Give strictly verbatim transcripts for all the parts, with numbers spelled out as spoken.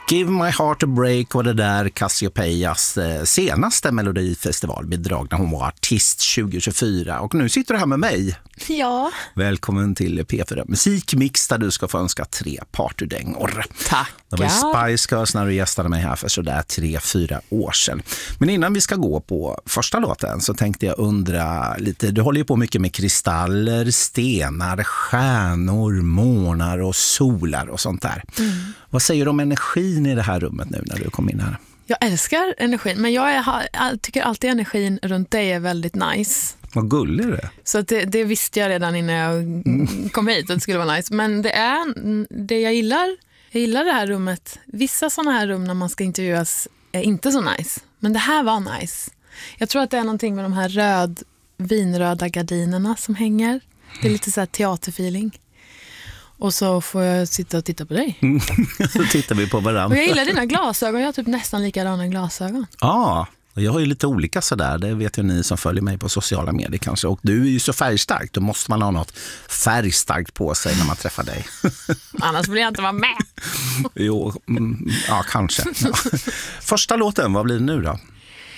Give My Heart a Break var det där Cassiopeias senaste melodifestivalbidrag när hon var artist tjugo tjugofyra. Och nu sitter du här med mig. Ja. Välkommen till P fyra Musikmix där du ska få önska tre partydängor. Tack. Det var Spice Girls när du gästade mig här för sådär tre, fyra år sedan. Men innan vi ska gå på första låten så tänkte jag undra lite. Du håller ju på mycket med kristaller, stenar, stjärnor, månar och solar och sånt där. Mm. Vad säger du om energin i det här rummet nu när du kom in här? Jag älskar energin, men jag är, jag tycker alltid energin runt dig är väldigt nice. Vad gullig det är. Så att det, det visste jag redan innan jag mm. kom hit att det skulle vara nice. Men det är det jag gillar. Jag gillar det här rummet. Vissa sådana här rum när man ska intervjuas är inte så nice. Men det här var nice. Jag tror att det är någonting med de här röd, vinröda gardinerna som hänger. Det är lite så här teaterfeeling. Och så får jag sitta och titta på dig. Så tittar vi på varandra. Och jag gillar dina glasögon. Jag har typ nästan likadana glasögon. Ja, ah, jag har ju lite olika sådär. Det vet ju ni som följer mig på sociala medier kanske. Och du är ju så färgstark. Då måste man ha något färgstarkt på sig när man träffar dig. Annars vill jag inte vara med. Jo, mm, ja kanske. Ja. Första låten, vad blir det nu då?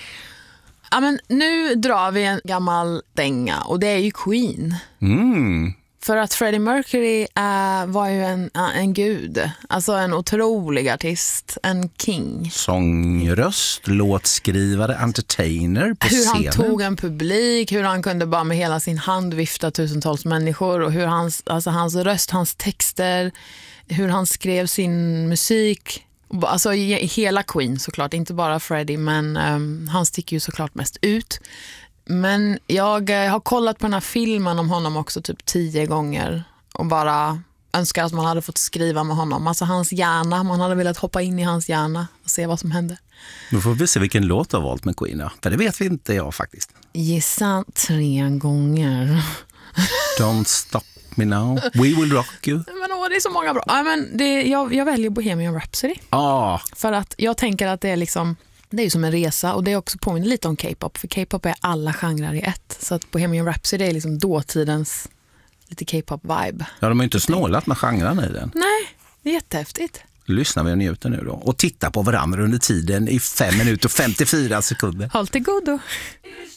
Ja, men nu drar vi en gammal dänga. Och det är ju Queen. Mm. För att Freddie Mercury äh, var ju en, äh, en gud. Alltså en otrolig artist. En king. Sångröst, låtskrivare, entertainer på hur scenen. Han tog en publik. Hur han kunde bara med hela sin hand vifta tusentals människor. Och hur hans, alltså hans röst, hans texter. Hur han skrev sin musik. Alltså hela Queen såklart. Inte bara Freddie, men um, han sticker ju såklart mest ut. Men jag har kollat på den här filmen om honom också typ tio gånger och bara önskar att man hade fått skriva med honom. Alltså hans hjärna, man hade velat hoppa in i hans hjärna och se vad som hände. Nu får vi se vilken låt du har valt med Queen, för det vet vi inte jag faktiskt. Gissa tre gånger. Don't stop me now, we will rock you. Men åh, det är så många bra. Ja, men det, jag, jag väljer Bohemian Rhapsody. Ah. För att jag tänker att det är liksom... Det är ju som en resa och det är också påminner lite om K-pop. För K-pop är alla genrer i ett. Så att Bohemian Rhapsody är liksom dåtidens lite K-pop-vibe. Ja, de har ju inte snålat med genrerna i den. Nej, det är jättehäftigt. Lyssnar vi och njuter nu då. Och titta på varandra under tiden i fem minuter och femtiofyra sekunder. Håll till godo. It's